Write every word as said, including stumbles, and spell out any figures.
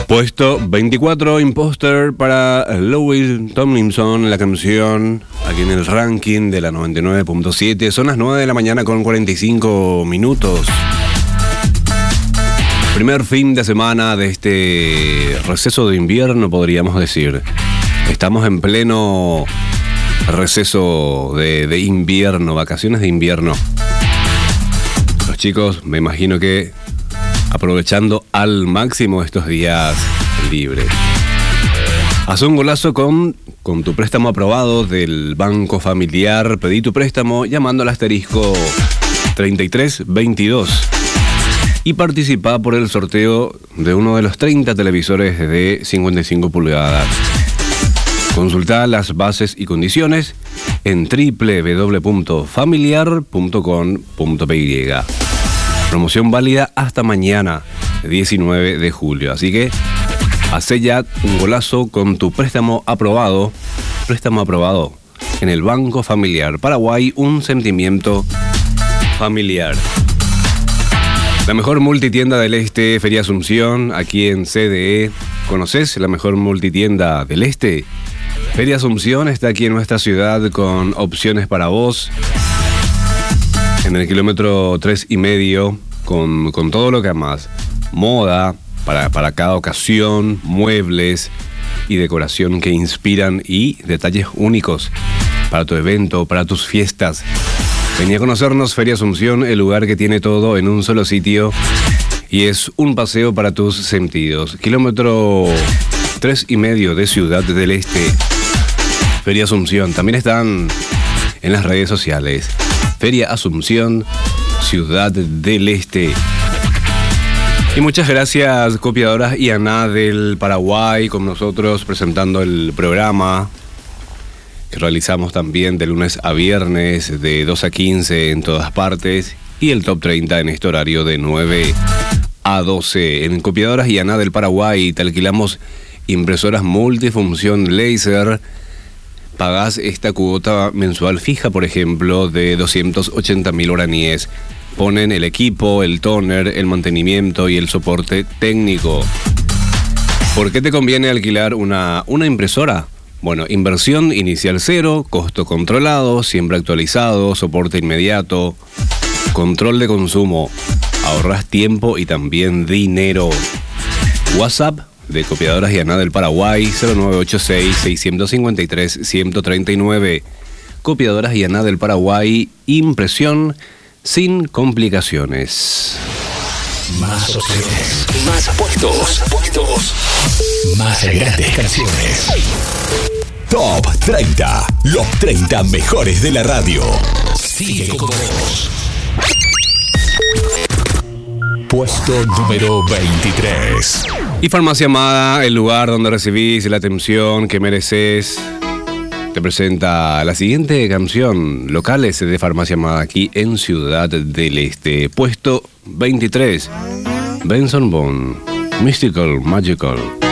Puesto veinticuatro, Imposter para Louis Tomlinson, la canción aquí en el ranking de la noventa y nueve punto siete. Son las nueve de la mañana con cuarenta y cinco minutos. Primer fin de semana de este receso de invierno, podríamos decir. Estamos en pleno receso de, de invierno, vacaciones de invierno. Los chicos, me imagino que aprovechando al máximo estos días libres. Haz un golazo con, con tu préstamo aprobado del Banco Familiar. Pedí tu préstamo llamando al asterisco treinta y tres veintidós y participa por el sorteo de uno de los treinta televisores de cincuenta y cinco pulgadas. Consulta las bases y condiciones en doble u doble u doble u punto familiar punto com punto pe ye. Promoción válida hasta mañana, diecinueve de julio. Así que hacé ya un golazo con tu préstamo aprobado. Préstamo aprobado en el Banco Familiar. Paraguay, un sentimiento familiar. La mejor multitienda del Este, Feria Asunción, aquí en C D E. ¿Conoces la mejor multitienda del Este? Feria Asunción está aquí en nuestra ciudad con opciones para vos. En el kilómetro tres y medio, con, con todo lo que amas. Moda para, para cada ocasión, muebles y decoración que inspiran y detalles únicos para tu evento, para tus fiestas. Vení a conocernos, Feria Asunción, el lugar que tiene todo en un solo sitio y es un paseo para tus sentidos. Kilómetro tres y medio de Ciudad del Este. Feria Asunción. También están en las redes sociales. Feria Asunción, Ciudad del Este. Y muchas gracias, Copiadoras y Aná del Paraguay, con nosotros presentando el programa que realizamos también de lunes a viernes, de dos a quince en todas partes, y el Top treinta en este horario de nueve a doce. En Copiadoras y Aná del Paraguay te alquilamos impresoras multifunción láser. Pagás esta cuota mensual fija, por ejemplo, de doscientos ochenta mil guaraníes. Ponen el equipo, el tóner, el mantenimiento y el soporte técnico. ¿Por qué te conviene alquilar una, una impresora? Bueno, inversión inicial cero, costo controlado, siempre actualizado, soporte inmediato, control de consumo, ahorras tiempo y también dinero. WhatsApp de Copiadoras y Aná del Paraguay, cero nueve ocho seis, seis cinco tres, uno tres nueve. Copiadoras y Aná del Paraguay, impresión sin complicaciones. Más opciones, más puestos, puestos, más grandes canciones. Top treinta, los treinta mejores de la radio. Sigue con vos. Puesto número veintitrés. Y Farmacia Amada, el lugar donde recibís la atención que mereces, te presenta la siguiente canción. Locales de Farmacia Amada aquí en Ciudad del Este. Puesto veintitrés. Benson Boone, Mystical Magical.